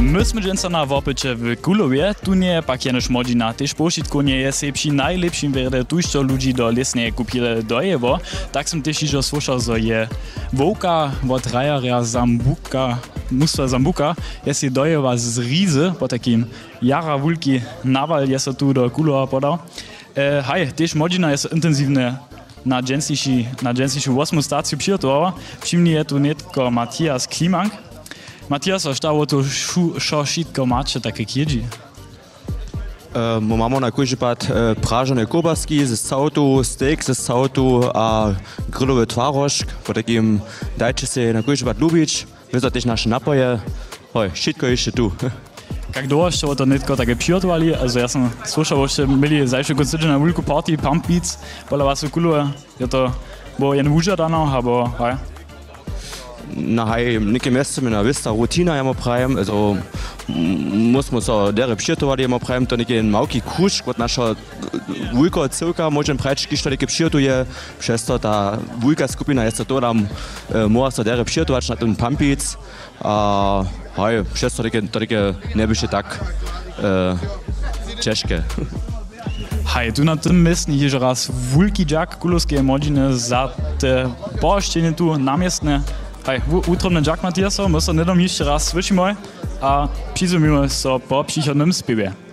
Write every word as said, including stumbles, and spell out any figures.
My sme dženca na Vopyče w Kulowie, tu nie pak jenož modžina, tež pošitko nie je se przy najlepším verde tušto ľudí do lesnej kupile dojevo, tak som tež ižo slušal, zo je Vovka od Rajaria Zambuka, mustva Zambuka, je si dojeva z Rize, po takým jara vulky naval je sa tu do Kulova podal. E, haj, tež modžina je sa intenzívne na dženciši, na džencišu osmú stáciu přigotovala. Všimni je tu netko Matias Klimank. Matias, a šta o to šo šitko mače také kjedži? Uh, mamy na każdy pad uh, prażone kobaski z sautu, steak z sautu a grillowy twarożk, po takim dajcie się na każdy pad lubić, wiedzą też nasze napoje, hoj, wszystko jeszcze tu. Jak długo jeszcze to netko takie przygotowali? Also ja sam słyszał, że mieli zawsze koncerty na wielką party, Pump Beats, ale was kulo, ja to było jen wuja dano, albo hej. Na haj, nekim miejscu na wista rutina jamo prajem, also musimy so dere przygotować jamo prajem, to neki małki krusz, kot nasza wujko cyrka, możemy prajczki, što neki przygotuje, przez to ta wujka skupina jest to tam, może so dere przygotować na ten Pump Beats, a hej, przez to taki, to taki nie będzie tak e, ciężkie. Hej, tu na tym miejscu jest raz wulki jack kulowskie modžine za te poszczenie tu namiestne. Hej, utrobny jack Matiaso, my so nedom jeszcze raz słyšimy a přizumíme so po příchodnym zpěvě.